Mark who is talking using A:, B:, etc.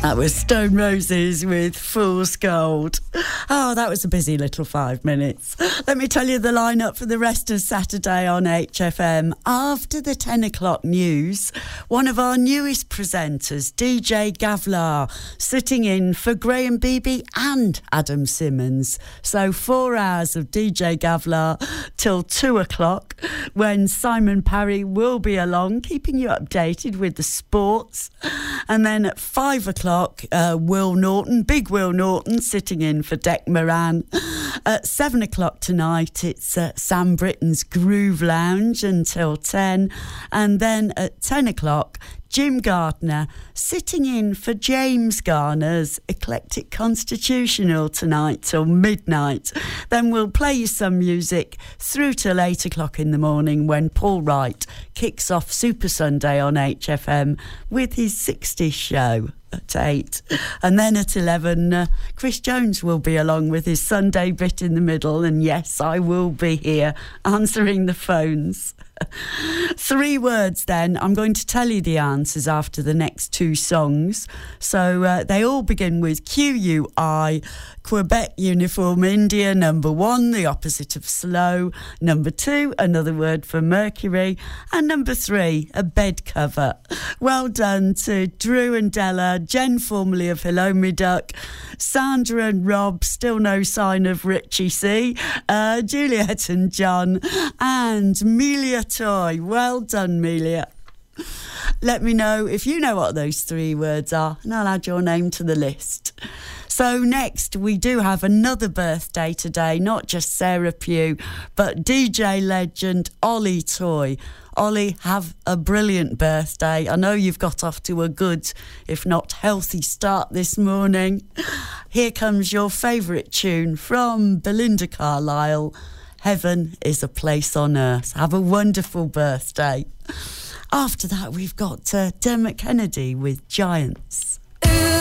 A: That was Stone Roses with Fool's Gold. Oh, that was a busy little 5 minutes. Let me tell you the lineup for the rest of Saturday on HFM. After the 10 o'clock news, one of our newest presenters, DJ Gavlar, sitting in for Graham Beebe and Adam Simmons. So 4 hours of DJ Gavlar till 2 o'clock, when Simon Parry will be along, keeping you updated with the sports. And then at 5 o'clock, Will Norton, Big Will Norton, sitting in for Dec Moran. At 7 o'clock tonight, it's Sam Britton's Groove Lounge until 10. And then at 10 o'clock, Jim Gardner sitting in for James Garner's Eclectic Constitutional tonight till midnight. Then we'll play you some music through till 8 o'clock in the morning when Paul Wright kicks off Super Sunday on HFM with his 60s show at 8. And then at 11, Chris Jones will be along with his Sunday bit in the middle. And yes, I will be here answering the phones. 3 words then. I'm going to tell you the answers after the next 2 songs. So they all begin with QUI, Quebec Uniform India, number 1, the opposite of slow. Number 2, another word for Mercury. And number 3, a bed cover. Well done to Drew and Della, Jen formerly of Hello Me Duck, Sandra and Rob, still no sign of Richie C, Juliet and John, and Melia Toy. Well done, Melia. Let me know if you know what those 3 words are, and I'll add your name to the list. So next, we do have another birthday today, not just Sarah Pugh, but DJ legend Ollie Toy. Ollie, have a brilliant birthday. I know you've got off to a good, if not healthy, start this morning. Here comes your favourite tune from Belinda Carlisle, Heaven is a Place on Earth. Have a wonderful birthday. After that, we've got Dermot Kennedy with Giants.